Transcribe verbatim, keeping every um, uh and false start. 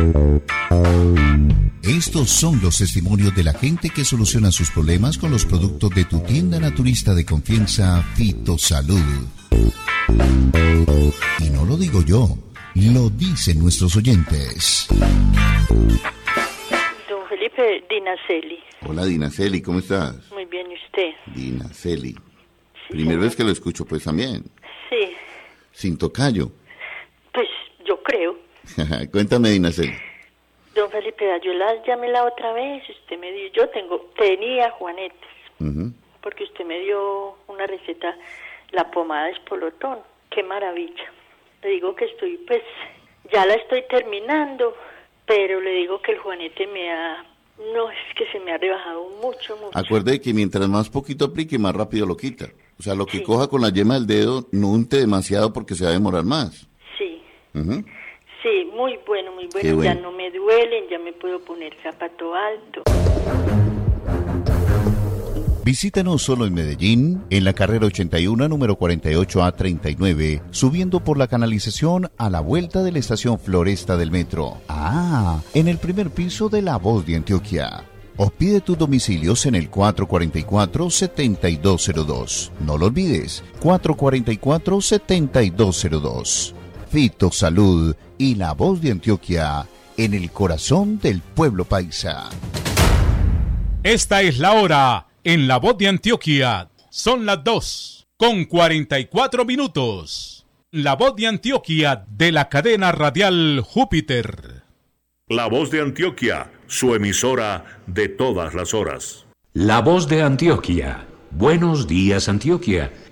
Estos son los testimonios de la gente que soluciona sus problemas con los productos de tu tienda naturista de confianza, Fitosalud. Y no lo digo yo, lo dicen nuestros oyentes. Don Felipe, Dinaceli. Hola Dinaceli, ¿cómo estás? Muy bien, ¿y usted? Dinaceli. Sí, Primera señor. vez que lo escucho, pues también. Sí, Sin tocayo. pues yo creo. Cuéntame, Dinaceli. Don Felipe, yo la llamé la otra vez, usted me dio, yo tengo, tenía juanetes, Uh-huh. porque usted me dio una receta, la pomada de espolotón, qué maravilla. Le digo que estoy, pues, ya la estoy terminando, pero le digo que el juanete me ha, no, es que se me ha rebajado mucho, mucho. Acuerde que mientras más poquito aplique, más rápido lo quita. O sea, lo que Sí. coja con la yema del dedo, no unte demasiado porque se va a demorar más. Sí. Uh-huh. Sí, muy bueno, muy bueno. Qué bueno. Ya no me duelen, ya me puedo poner zapato alto. Visítanos solo en Medellín, en la carrera ochenta y uno, número cuarenta y ocho A treinta y nueve, subiendo por la canalización a la vuelta de la estación Floresta del metro. Ah, en el primer piso de La Voz de Antioquia. O pide tus domicilios en el cuatro cuatro cuatro, siete dos cero dos. No lo olvides, cuatro cuatro cuatro, siete dos cero dos. Fitosalud y La Voz de Antioquia, en el corazón del pueblo paisa. Esta es la hora en La Voz de Antioquia. Son las dos con cuarenta y cuatro minutos. La Voz de Antioquia de la cadena radial Júpiter. La Voz de Antioquia, su emisora de todas las horas. La Voz de Antioquia. Buenos días, Antioquia.